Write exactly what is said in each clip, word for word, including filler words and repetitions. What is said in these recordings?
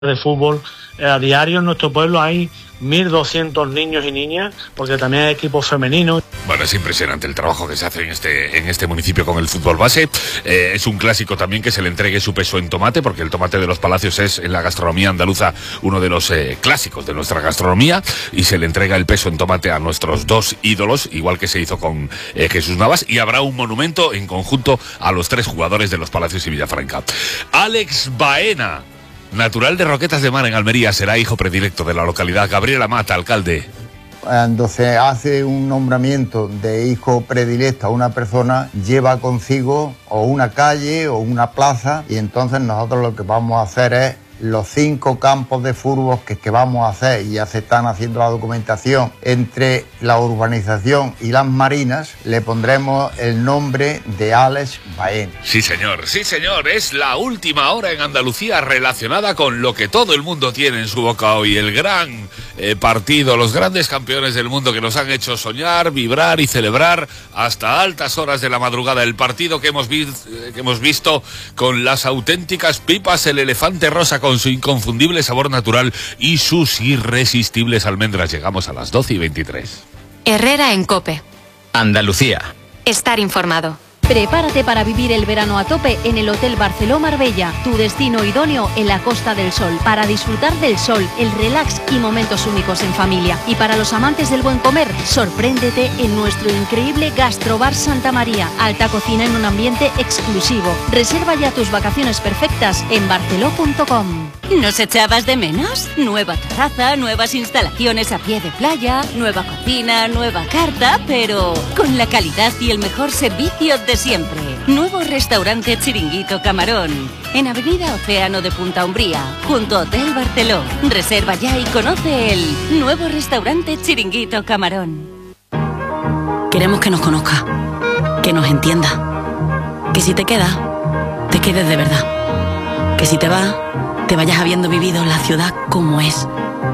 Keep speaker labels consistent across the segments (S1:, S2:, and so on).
S1: de fútbol. A diario en nuestro pueblo hay mil doscientos niños y niñas, porque también hay equipos femeninos.
S2: Bueno, es impresionante el trabajo que se hace en este, en este municipio con el fútbol base. Eh, es un clásico también que se le entregue su peso en tomate, porque el tomate de los Palacios es en la gastronomía andaluza uno de los eh, clásicos de nuestra gastronomía, y se le entrega el peso en tomate a nuestros dos ídolos, igual que se hizo con eh, Jesús Navas, y habrá un monumento en conjunto a los tres jugadores de los Palacios y Villafranca. Alex Baena, natural de Roquetas de Mar en Almería, será hijo predilecto de la localidad. Gabriela Mata, alcalde.
S3: Cuando se hace un nombramiento de hijo predilecto a una persona, lleva consigo o una calle o una plaza, y entonces nosotros lo que vamos a hacer es los cinco campos de fútbol que, que vamos a hacer, y ya se están haciendo la documentación entre la urbanización y las marinas, le pondremos el nombre de Alex Baena.
S2: Sí, señor, sí, señor, es la última hora en Andalucía relacionada con lo que todo el mundo tiene en su boca hoy, el gran eh, partido, los grandes campeones del mundo que nos han hecho soñar, vibrar y celebrar hasta altas horas de la madrugada, el partido que hemos, vi que hemos visto con las auténticas pipas, el elefante rosa con su inconfundible sabor natural y sus irresistibles almendras. Llegamos a las doce y veintitrés.
S4: Herrera en COPE.
S5: Andalucía.
S4: Estar informado.
S6: Prepárate para vivir el verano a tope en el Hotel Barceló Marbella, tu destino idóneo en la Costa del Sol, para disfrutar del sol, el relax y momentos únicos en familia. Y para los amantes del buen comer, sorpréndete en nuestro increíble Gastrobar Santa María, alta cocina en un ambiente exclusivo. Reserva ya tus vacaciones perfectas en barceló punto com.
S7: ¿Nos echabas de menos? Nueva terraza, nuevas instalaciones a pie de playa, nueva cocina, nueva carta, pero con la calidad y el mejor servicio de siempre. Nuevo restaurante Chiringuito Camarón, en Avenida Océano de Punta Umbría, junto a Hotel Barceló. Reserva ya y conoce el nuevo restaurante Chiringuito Camarón.
S8: Queremos que nos conozca, que nos entienda, que si te quedas, te quedes de verdad, que si te vas, te vayas habiendo vivido la ciudad como es,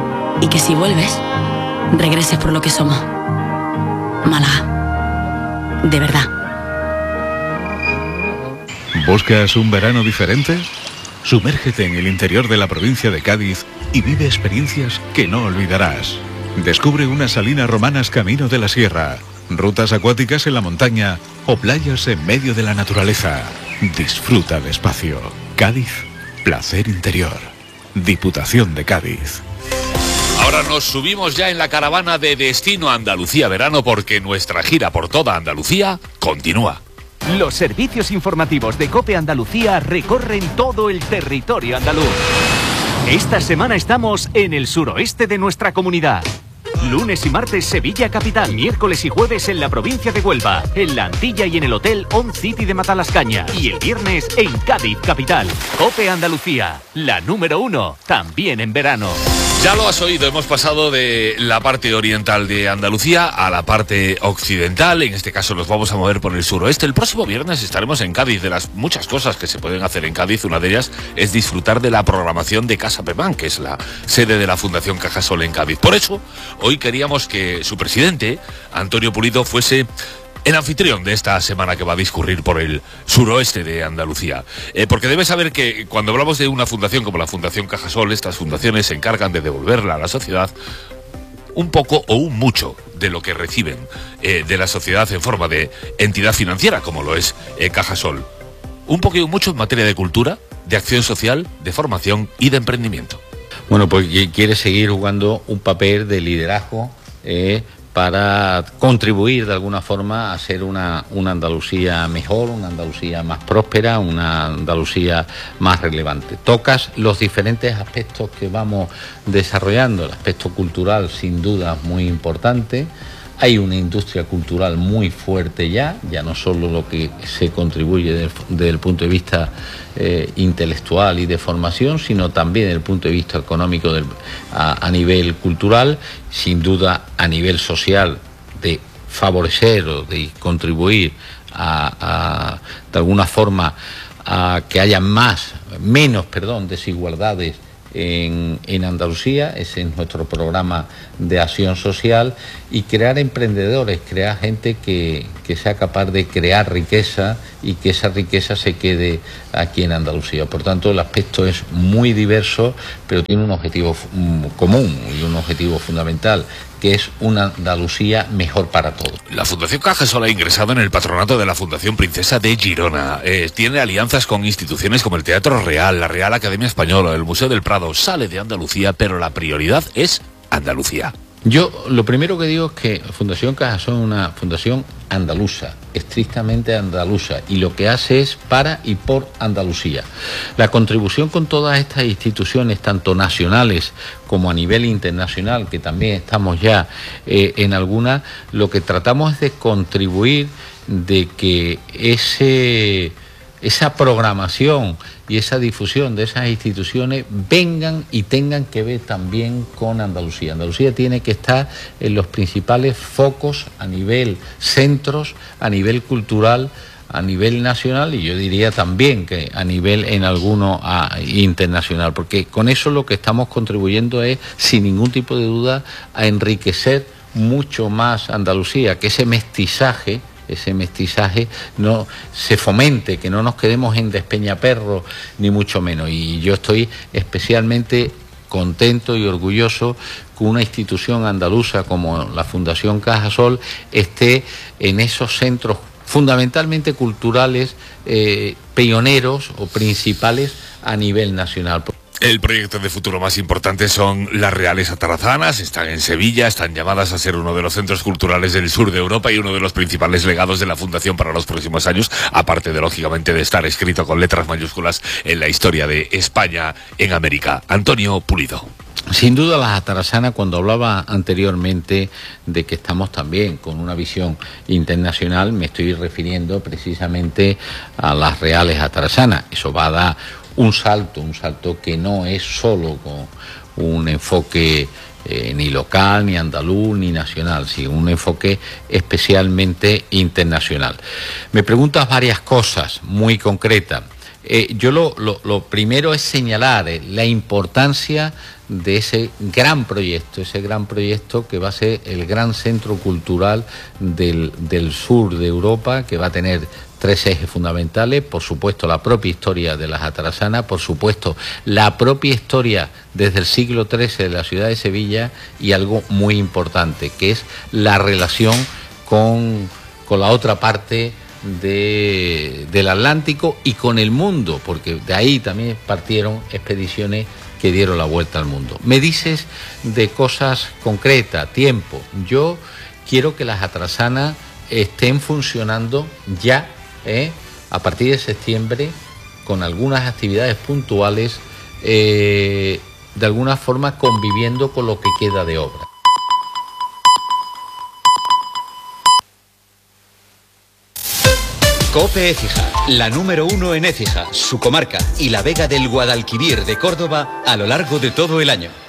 S8: y que si vuelves, regreses por lo que somos. Málaga, de verdad.
S9: ¿Buscas un verano diferente? Sumérgete en el interior de la provincia de Cádiz y vive experiencias que no olvidarás. Descubre unas salinas romanas camino de la sierra, rutas acuáticas en la montaña o playas en medio de la naturaleza. Disfruta despacio. Cádiz, placer interior. Diputación de Cádiz.
S2: Ahora nos subimos ya en la caravana de Destino Andalucía Verano, porque nuestra gira por toda Andalucía continúa.
S10: Los servicios informativos de COPE Andalucía recorren todo el territorio andaluz. Esta semana estamos en el suroeste de nuestra comunidad. Lunes y martes Sevilla Capital, miércoles y jueves en la provincia de Huelva, en La Antilla y en el Hotel On City de Matalascaña, y el viernes en Cádiz Capital. COPE Andalucía, la número uno, también en verano.
S2: Ya lo has oído, hemos pasado de la parte oriental de Andalucía a la parte occidental. En este caso nos vamos a mover por el suroeste. El próximo viernes estaremos en Cádiz. De las muchas cosas que se pueden hacer en Cádiz, una de ellas es disfrutar de la programación de Casa Pemán, que es la sede de la Fundación Cajasol en Cádiz. Por eso, hoy queríamos que su presidente, Antonio Pulido, fuese el anfitrión de esta semana que va a discurrir por el suroeste de Andalucía. Eh, porque debe saber que cuando hablamos de una fundación como la Fundación Cajasol, estas fundaciones se encargan de devolverle a la sociedad un poco o un mucho de lo que reciben eh, de la sociedad en forma de entidad financiera, como lo es eh, Cajasol. Un poco y un mucho en materia de cultura, de acción social, de formación y de emprendimiento.
S11: Bueno, pues quiere seguir jugando un papel de liderazgo eh, para contribuir de alguna forma a ser una, una Andalucía mejor, una Andalucía más próspera, una Andalucía más relevante. Tocas los diferentes aspectos que vamos desarrollando. El aspecto cultural, sin duda, muy importante. Hay una industria cultural muy fuerte ya, ya no solo lo que se contribuye desde, desde el punto de vista eh, intelectual y de formación, sino también desde el punto de vista económico del, a, a nivel cultural, sin duda a nivel social, de favorecer o de contribuir a, a de alguna forma a que haya más, menos, perdón, desigualdades en, en Andalucía, ese es nuestro programa de acción social, y crear emprendedores, crear gente que, que sea capaz de crear riqueza y que esa riqueza se quede aquí en Andalucía. Por tanto, el aspecto es muy diverso, pero tiene un objetivo común y un objetivo fundamental, que es una Andalucía mejor para todos.
S2: La Fundación Cajasol ha ingresado en el patronato de la Fundación Princesa de Girona. Eh, tiene alianzas con instituciones como el Teatro Real, la Real Academia Española, el Museo del Prado. Sale de Andalucía, pero la prioridad es Andalucía.
S11: Yo lo primero que digo es que Fundación Cajasol es una fundación andaluza, estrictamente andaluza, y lo que hace es para y por Andalucía. La contribución con todas estas instituciones, tanto nacionales como a nivel internacional, que también estamos ya eh, en algunas, lo que tratamos es de contribuir de que ese... esa programación y esa difusión de esas instituciones vengan y tengan que ver también con Andalucía. Andalucía tiene que estar en los principales focos a nivel centros, a nivel cultural, a nivel nacional, y yo diría también que a nivel en alguno a, internacional, porque con eso lo que estamos contribuyendo es, sin ningún tipo de duda, a enriquecer mucho más Andalucía, que ese mestizaje ese mestizaje no se fomente, que no nos quedemos en Despeñaperro, ni mucho menos. Y yo estoy especialmente contento y orgulloso que una institución andaluza como la Fundación Cajasol esté en esos centros fundamentalmente culturales, eh, pioneros o principales a nivel nacional.
S2: El proyecto de futuro más importante son las Reales Atarazanas, están en Sevilla, están llamadas a ser uno de los centros culturales del sur de Europa y uno de los principales legados de la Fundación para los próximos años, aparte de, lógicamente, de estar escrito con letras mayúsculas en la historia de España en América. Antonio Pulido.
S11: Sin duda las atarazanas, cuando hablaba anteriormente de que estamos también con una visión internacional, me estoy refiriendo precisamente a las Reales Atarazanas. Eso va a dar un salto, un salto que no es solo con un enfoque eh, ni local, ni andaluz, ni nacional, sino un enfoque especialmente internacional. Me preguntas varias cosas muy concretas. Eh, yo lo, lo, lo primero es señalar eh, la importancia de ese gran proyecto, ese gran proyecto que va a ser el gran centro cultural del, del sur de Europa, que va a tener tres ejes fundamentales: por supuesto la propia historia de las atarazanas, por supuesto la propia historia desde el siglo trece de la ciudad de Sevilla, y algo muy importante, que es la relación con, con la otra parte de, del Atlántico y con el mundo, porque de ahí también partieron expediciones que dieron la vuelta al mundo. Me dices de cosas concretas, tiempo. Yo quiero que las atarazanas estén funcionando ya, ¿eh? a partir de septiembre, con algunas actividades puntuales, eh, de alguna forma conviviendo con lo que queda de obra.
S5: COPE Écija, la número uno en Écija, su comarca y la Vega del Guadalquivir de Córdoba a lo largo de todo el año.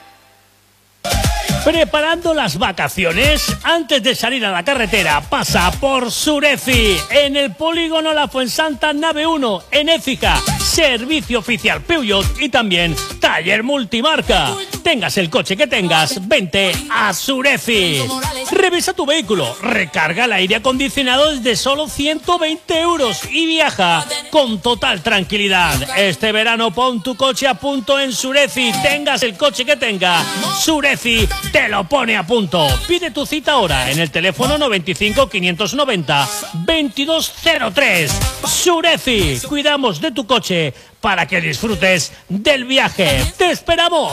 S12: ¿Preparando las vacaciones? Antes de salir a la carretera, pasa por Sureci, en el polígono La Fuensanta Nave uno, en Écija. Servicio oficial Peugeot y también taller multimarca. Tengas el coche que tengas, vente a Sureci. Revisa tu vehículo, recarga el aire acondicionado desde solo ciento veinte euros y viaja con total tranquilidad. Este verano pon tu coche a punto en Sureci. Tengas el coche que tenga, Sureci te lo pone a punto. Pide tu cita ahora en el teléfono noventa y cinco, quinientos noventa, veintidós cero tres. Sureci, cuidamos de tu coche para que disfrutes del viaje. ¡Te esperamos!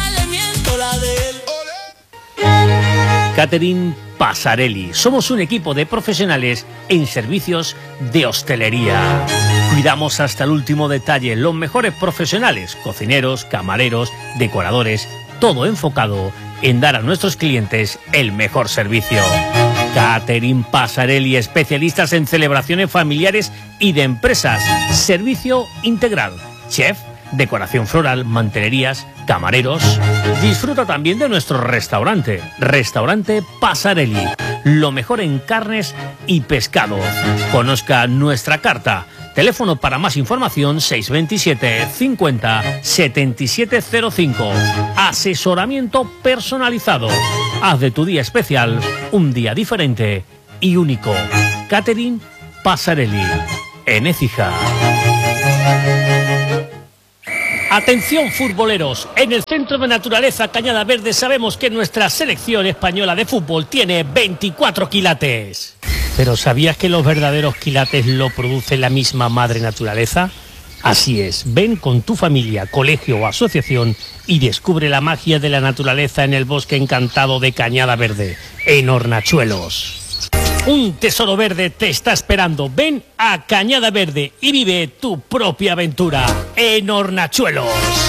S12: Catering Pasarelli. Somos un equipo de profesionales en servicios de hostelería. Cuidamos hasta el último detalle. Los mejores profesionales, cocineros, camareros, decoradores, todo enfocado en dar a nuestros clientes el mejor servicio. Catering Pasarelli, especialistas en celebraciones familiares y de empresas. Servicio integral. Chef, decoración floral, mantelerías, camareros. Disfruta también de nuestro restaurante, Restaurante Pasarelli. Lo mejor en carnes y pescados. Conozca nuestra carta Teléfono para más información seis veintisiete cincuenta setenta y siete cero cinco. Asesoramiento personalizado. Haz de tu día especial un día diferente y único. Catherine Pasarelli, en Écija. Atención futboleros, en el Centro de Naturaleza Cañada Verde sabemos que nuestra selección española de fútbol tiene veinticuatro quilates. ¿Pero sabías que los verdaderos quilates lo produce la misma madre naturaleza? Así es, ven con tu familia, colegio o asociación y descubre la magia de la naturaleza en el bosque encantado de Cañada Verde, en Hornachuelos. Un tesoro verde te está esperando. Ven a Cañada Verde y vive tu propia aventura en Hornachuelos.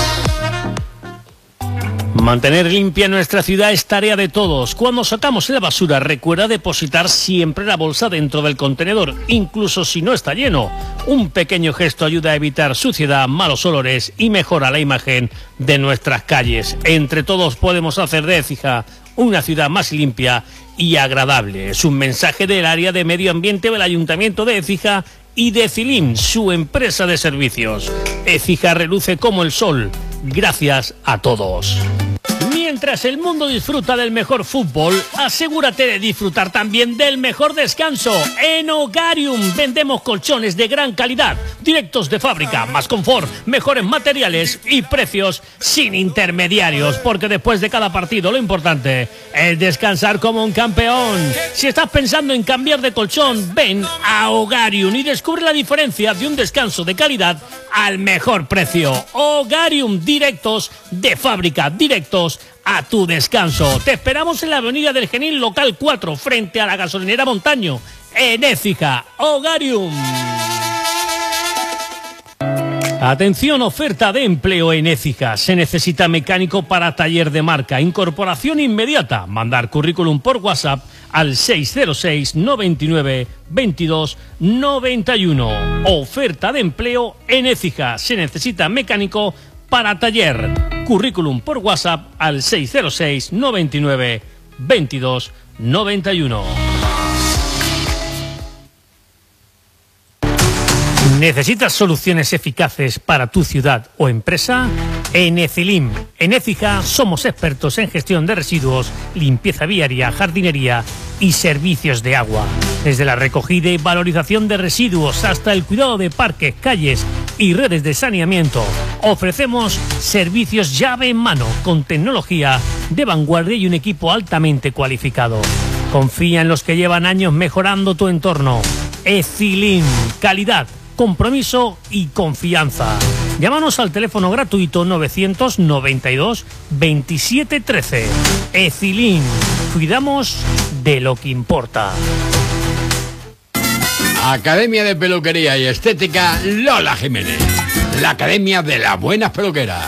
S12: Mantener limpia nuestra ciudad es tarea de todos. Cuando sacamos la basura, recuerda depositar siempre la bolsa dentro del contenedor, incluso si no está lleno. Un pequeño gesto ayuda a evitar suciedad, malos olores y mejora la imagen de nuestras calles. Entre todos podemos hacer de Écija una ciudad más limpia y agradable. Es un mensaje del área de medio ambiente del Ayuntamiento de Écija y de Cilim, su empresa de servicios. Écija reluce como el sol. Gracias a todos. Mientras el mundo disfruta del mejor fútbol, asegúrate de disfrutar también del mejor descanso. En Hogarium vendemos colchones de gran calidad, directos de fábrica, más confort, mejores materiales y precios sin intermediarios, porque después de cada partido lo importante es descansar como un campeón. Si estás pensando en cambiar de colchón, ven a Hogarium y descubre la diferencia de un descanso de calidad al mejor precio. Hogarium, directos de fábrica, directos a tu descanso. Te esperamos en la avenida del Genil, local cuatro, frente a la gasolinera Montaño, en Écija. Hogarium. Atención, oferta de empleo en Écija. Se necesita mecánico para taller de marca. Incorporación inmediata. Mandar currículum por WhatsApp al seis cero seis, noventa y nueve, veintidós, noventa y uno. Oferta de empleo en Écija. Se necesita mecánico para taller. Currículum por WhatsApp al seis cero seis, noventa y nueve, veintidós, noventa y uno. ¿Necesitas soluciones eficaces para tu ciudad o empresa? En Ecilim, en Écija, somos expertos en gestión de residuos, limpieza viaria, jardinería y servicios de agua. Desde la recogida y valorización de residuos hasta el cuidado de parques, calles y redes de saneamiento, ofrecemos servicios llave en mano con tecnología de vanguardia y un equipo altamente cualificado. Confía en los que llevan años mejorando tu entorno. Ecilim, calidad, compromiso y confianza. Llámanos al teléfono gratuito novecientos noventa y dos, veintisiete trece. Ecilim, cuidamos de lo que importa.
S13: Academia de Peluquería y Estética Lola Jiménez, la Academia de las Buenas Peluqueras.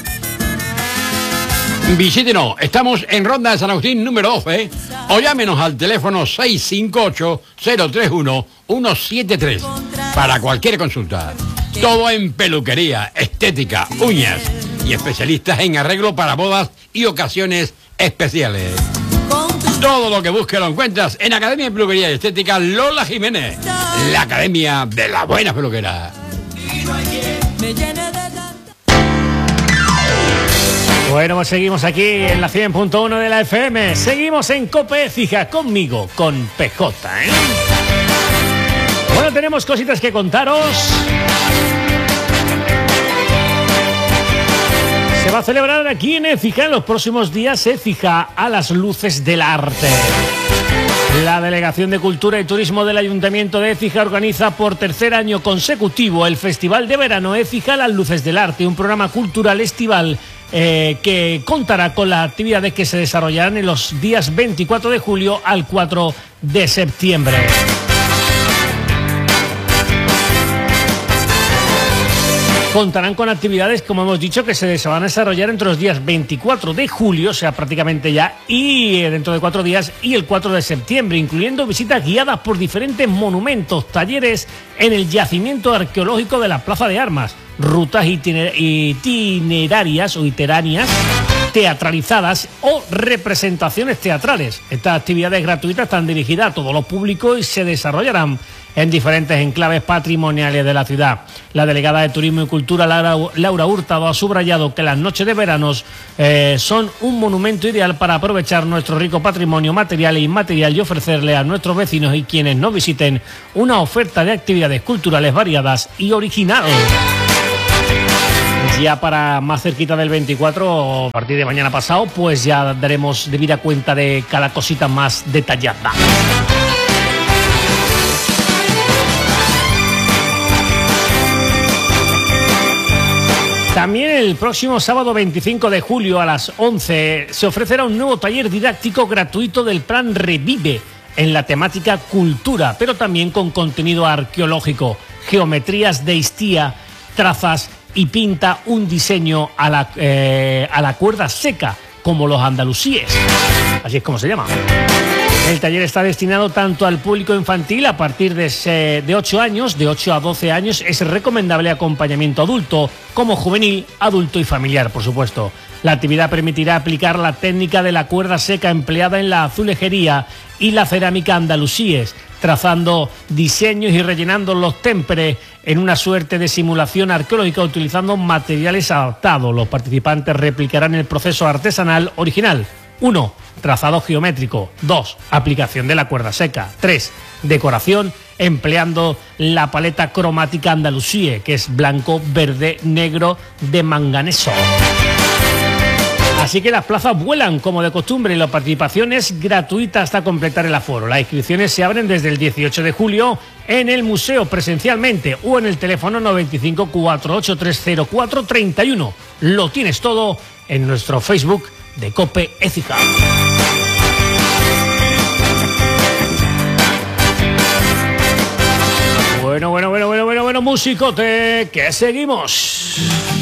S13: Visítenos, estamos en Ronda de San Agustín número doce o llámenos al teléfono seis cinco ocho, cero tres uno, uno siete tres para cualquier consulta. Todo en peluquería, estética, uñas y especialistas en arreglo para bodas y ocasiones especiales. Todo lo que busques lo encuentras en Academia de Peluquería y Estética Lola Jiménez, la Academia de las Buenas Peluqueras.
S12: Bueno, pues seguimos aquí en la cien punto uno de la F M. Seguimos en COPE Écija conmigo, con P J, ¿eh? Bueno, tenemos cositas que contaros. Se va a celebrar aquí en Écija en los próximos días Écija a las luces del arte. La Delegación de Cultura y Turismo del Ayuntamiento de Écija organiza por tercer año consecutivo el Festival de Verano Écija a las luces del arte, un programa cultural estival eh, que contará con las actividades que se desarrollarán en los días veinticuatro de julio al cuatro de septiembre. Contarán con actividades, como hemos dicho, que se van a desarrollar entre los días veinticuatro de julio, o sea, prácticamente ya, y dentro de cuatro días, y el cuatro de septiembre, incluyendo visitas guiadas por diferentes monumentos, talleres en el yacimiento arqueológico de la Plaza de Armas, rutas itiner- itinerarias o itinerarias, teatralizadas o representaciones teatrales. Estas actividades gratuitas están dirigidas a todos los públicos y se desarrollarán en diferentes enclaves patrimoniales de la ciudad. La delegada de Turismo y Cultura, Laura, Laura Hurtado, ha subrayado que las noches de veranos eh, son un monumento ideal para aprovechar nuestro rico patrimonio material e inmaterial y ofrecerle a nuestros vecinos y quienes nos visiten una oferta de actividades culturales variadas y originales. Ya para más cerquita del veinticuatro, a partir de mañana pasado, pues ya daremos debida cuenta de cada cosita más detallada. También el próximo sábado veinticinco de julio a las once se ofrecerá un nuevo taller didáctico gratuito del Plan Revive en la temática cultura, pero también con contenido arqueológico, geometrías de Istía, trazas y pinta un diseño a la, eh, a la cuerda seca, como los andalusíes. Así es como se llama. El taller está destinado tanto al público infantil a partir de, de ocho años, de ocho a doce años. Es recomendable acompañamiento adulto, como juvenil, adulto y familiar, por supuesto. La actividad permitirá aplicar la técnica de la cuerda seca empleada en la azulejería y la cerámica andalusíes, trazando diseños y rellenando los témperes en una suerte de simulación arqueológica utilizando materiales adaptados. Los participantes replicarán el proceso artesanal original. uno. Trazado geométrico. dos. Aplicación de la cuerda seca. tres. Decoración empleando la paleta cromática andalusíe, que es blanco, verde, negro de manganeso. Así que las plazas vuelan como de costumbre y la participación es gratuita hasta completar el aforo. Las inscripciones se abren desde el dieciocho de julio en el museo presencialmente o en el teléfono noventa y cinco, cuatrocientos ochenta y tres, cero cuatro treinta y uno. Lo tienes todo en nuestro Facebook de COPE Écija. Bueno, bueno, bueno, bueno, bueno, bueno, musicote, que seguimos.